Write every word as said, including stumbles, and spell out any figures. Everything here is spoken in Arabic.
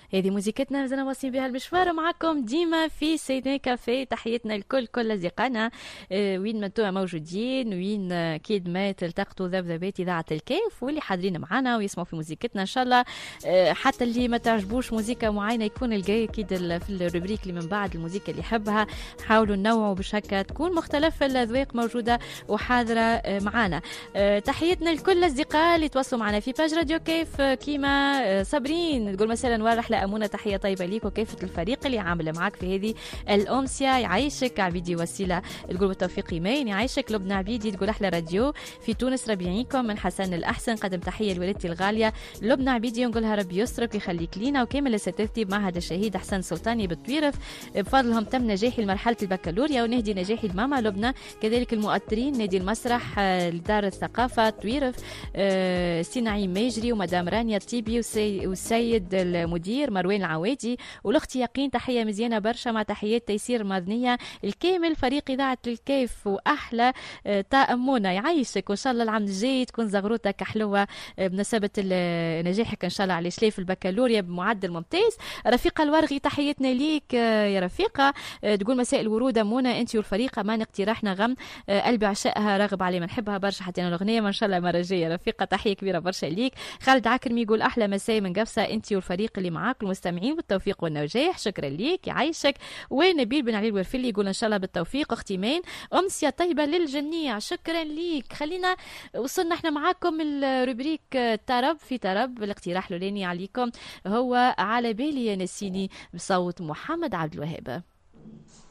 هذه موسيقتنا مازلنا واصلين بها المشوار معكم ديما في سيدنا كافيه. تحياتنا الكل كل أصدقائنا آه، وين ما انتم موجودين، وين آه، أكيد ما تلتقطوا ذبذبات إذاعة الكيف، واللي حاضرين معنا ويسمعوا في موسيقتنا إن شاء الله. آه، حتى اللي ما تعجبوش موسيقى معينة يكون الجاي أكيد ال- في الروبريك اللي من بعد الموسيقى اللي يحبها. حاولوا ننوعوا باش هكا تكون مختلف الأذواق موجودة وحاضرة آه، معنا. آه، تحياتنا لكل الأصدقاء اللي تواصلوا معنا في باج راديو كيف. آه، كيما آه، صابرين تقول مثلا انوار رحله امونه، تحيه طيبه ليك وكافه الفريق اللي عامل معك في هذه الامسيه. يعيشك عبيدي وسيله تقول بالتوفيق ايمان. يعيشك لبنى عبيدي تقول احلى راديو في تونس ربيعيكم من حسن الاحسن. قدم تحيه لوالدتي الغاليه لبنى عبيدي ونقولها ربي يسترك ويخليك لينا وكامل اساتذتي بمعهد الشهيد حسن سلطاني بالطويرف، بفضلهم تم نجاحي لمرحله البكالوريا ونهدي نجاحي لماما لبنى. كذلك المؤثرين نادي المسرح آه، لدار الثقافه طويرف، آه، سي نعيم ماجري ومدام رانيا الطيبي وسي والسيد المدير مروان العوادي والاخت يقين. تحيه مزيانه برشا مع تحيات تيسير الماذنيه الكامل فريق اذاعه الكيف واحلى آه، تامونه. يعيشك وان شاء الله العام الجاي تكون زغروتك حلوه آه، بمناسبه ال- نجاحك ان شاء الله على شلاف البكالوريا بمعدل ممتاز. رفيقه الورغي تحياتنا ليك آه، يا رفيقه. آه، تقول مساء الورود منى انت والفريق امان اقتراحنا غم آه، قلبي عشقها راغب علي ما نحبها برشا حتى انا الاغنيه ما شاء الله المره الجايه. رفيقه تحيه كبيره برشا ليك. خالد عكرمي يقول احلى مساء من قفصه انت والفريق اللي معاك المستمعين بالتوفيق والنجاح. شكرا ليك يعيشك. ونبيل بن علي الورفلي يقول ان شاء الله بالتوفيق. اختي مان امسيه طيبه للجميع. شكرا ليك. خلينا وصلنا احنا معاكم الروبريك طرب في طرب. الاقتراح الاولاني عليكم هو على بالي يا نسيني بصوت محمد عبد الوهاب.